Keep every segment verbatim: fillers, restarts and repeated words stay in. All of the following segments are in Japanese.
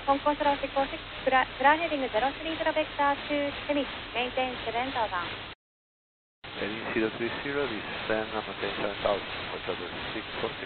香港スロー執行し、クラクラーヘディングゼロスリーゼロベクターツー、セミ、メインテンセブンタウザン。 Heading zero three zero, descend and maintain seven thousand, Hotel six four six.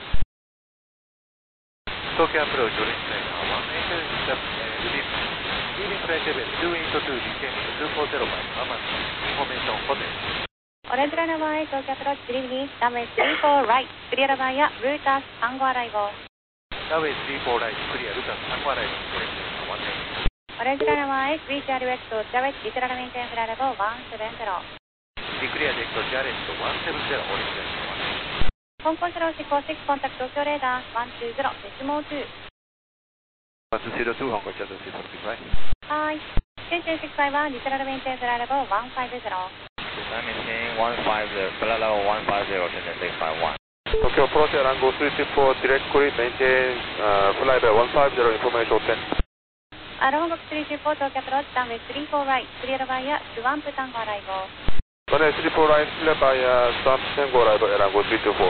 Tokyo approach, orange line, one eight seven, within, leading flight level two into two, descend two four zero five, Maman, information hotel. オレンジライナーワンエイト、東京アプローチ、スリーに、ランウェイスリーフォーライト、クリアラバーやルータス、タンゴアライゴ。 ランウェイスリーフォーライト、クリア、ルータス、タンゴアライゴ、オレンジライナーワンエイト。 オレンジライナーワンエイト、リーチアルエット、ジャウェット、リセララメインテンフライレボーワンセブンゼロ。 リクリアデット、ジャレット、ワンセブンゼロ、オレンジライナーワンエイト。 香港スロー執行し、コンタクト東京レーダー、ワンツーゼロ、デシモーツー。 ワンツーゼロツー、香港チャートシーフォーシックスファイブ。 はい。テンテンシックスファイブは、リセララメインテンフライレボーワンファイブゼロ。 Maintain one five zero, flight level one five zero, ten six five one. Tokyo approach Rango three two four, directly maintain uh, flight level one five zero, information ten. アローゴスリーツーフォー、東京アプローチ、ランウェイスリーフォーライト、クリアラバーやスワンプタンゴアライゴ。 Runway three four right, clear by uh, Swamp Tango arrival at Rango three two four.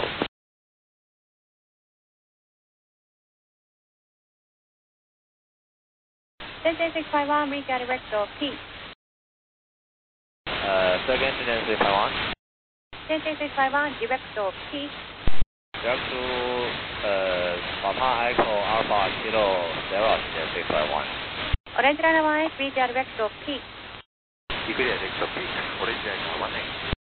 テンテンシックスファイブは、リーチアルエット、P。 Uh, second tendency Taiwan. テンテンシックスファイブは、ディレクト、P。 Direct to uh, Papa Echo Alpha Kilo Zero, tendency five one. オレンジライナーワンエイト、リーチアルエット、P。 リクリアデット P、オレンジライナーワンエイト。